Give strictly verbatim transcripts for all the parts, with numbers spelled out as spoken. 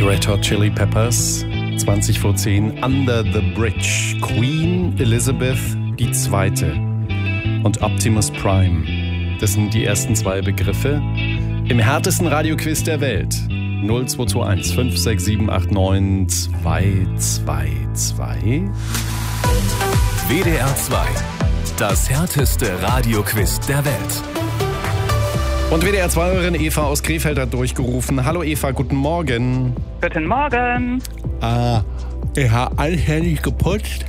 Red Hot Chili Peppers, zwanzig vor zehn, Under the Bridge, Queen Elizabeth die Zweite und Optimus Prime. Das sind die ersten zwei Begriffe im härtesten Radioquiz der Welt. null zwei zwei eins fünf sechs sieben acht neun zwei zwei zwei. W D R zwei, das härteste Radioquiz der Welt. Und W D R zwei-Hörerin Eva aus Krefeld hat durchgerufen. Hallo Eva, guten Morgen. Guten Morgen. Ah, ich habe anständig geputzt.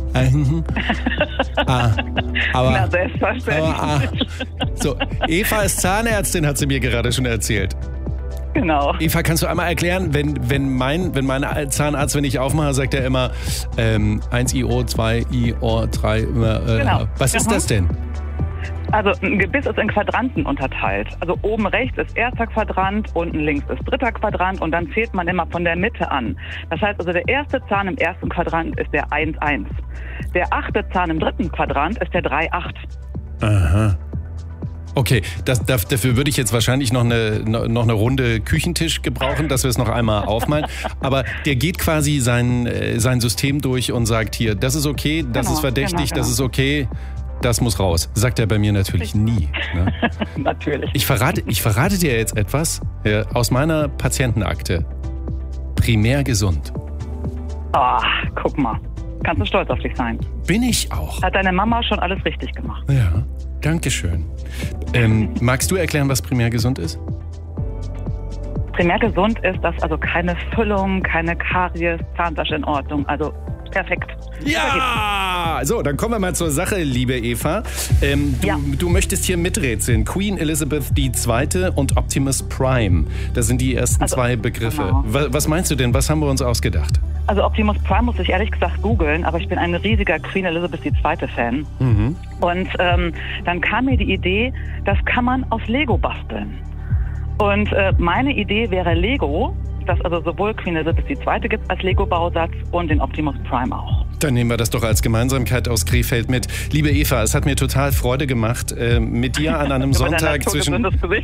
ah, aber, Na, selbstverständlich. Aber, ah, so, Eva ist Zahnärztin, hat sie mir gerade schon erzählt. Genau. Eva, kannst du einmal erklären, wenn, wenn, mein, wenn mein Zahnarzt, wenn ich aufmache, sagt er immer ähm, eins I O, zwei I O, drei, äh, genau. Was ist mhm. das denn? Also ein Gebiss ist in Quadranten unterteilt. Also oben rechts ist erster Quadrant, unten links ist dritter Quadrant und dann zählt man immer von der Mitte an. Das heißt also, der erste Zahn im ersten Quadrant ist der eins eins. Der achte Zahn im dritten Quadrant ist der drei acht. Aha. Okay, das, dafür würde ich jetzt wahrscheinlich noch eine, noch eine Runde Küchentisch gebrauchen, dass wir es noch einmal aufmalen. Aber der geht quasi sein, sein System durch und sagt hier, das ist okay, das genau, ist verdächtig, genau, genau. das ist okay. Das muss raus. Sagt er bei mir natürlich nie. Ne? Natürlich. Ich verrate, ich verrate dir jetzt etwas äh, aus meiner Patientenakte. Primär gesund. Ah, guck mal. Kannst du stolz auf dich sein. Bin ich auch. Hat deine Mama schon alles richtig gemacht. Ja, danke schön. Ähm, magst du erklären, was primär gesund ist? Primär gesund ist, dass also keine Füllung, keine Karies, Zahnfleisch in Ordnung. Also perfekt. Ja! So, dann kommen wir mal zur Sache, liebe Eva. Ähm, du, ja. du möchtest hier miträtseln. Queen Elizabeth die Zweite und Optimus Prime. Das sind die ersten also, zwei Begriffe. Genau. Was, was meinst du denn? Was haben wir uns ausgedacht? Also Optimus Prime muss ich ehrlich gesagt googeln, aber ich bin ein riesiger Queen Elizabeth die Zweite Fan. Mhm. Und ähm, dann kam mir die Idee, das kann man aus Lego basteln. Und äh, meine Idee wäre Lego, dass also sowohl Queen Elizabeth die Zweite gibt als Lego-Bausatz und den Optimus Prime auch. Dann nehmen wir das doch als Gemeinsamkeit aus Krefeld mit. Liebe Eva, es hat mir total Freude gemacht, äh, mit dir an einem Sonntag zwischen...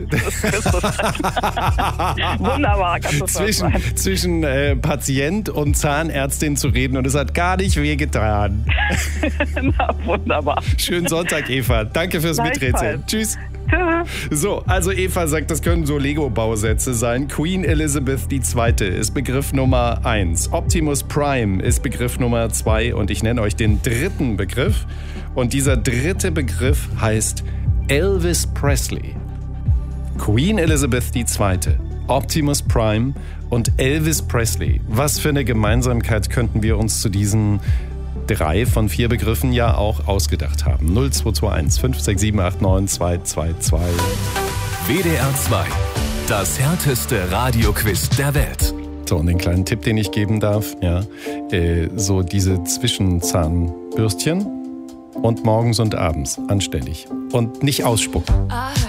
Wunderbar, kannst du zwischen zwischen äh, Patient und Zahnärztin zu reden und es hat gar nicht wehgetan. Na, wunderbar. Schönen Sonntag, Eva. Danke fürs Miträtseln. Tschüss. So, also Eva sagt, das können so Lego-Bausätze sein. Queen Elizabeth die Zweite ist Begriff Nummer eins. Optimus Prime ist Begriff Nummer zwei. Und ich nenne euch den dritten Begriff. Und dieser dritte Begriff heißt Elvis Presley. Queen Elizabeth die Zweite, Optimus Prime und Elvis Presley. Was für eine Gemeinsamkeit könnten wir uns zu diesen drei von vier Begriffen ja auch ausgedacht haben. null zwei zwei eins fünf sechs sieben acht neun zwei zwei zwei. W D R zwei, das härteste Radioquiz der Welt. So, und den kleinen Tipp, den ich geben darf, ja, äh, so diese Zwischenzahnbürstchen und morgens und abends anständig und nicht ausspucken.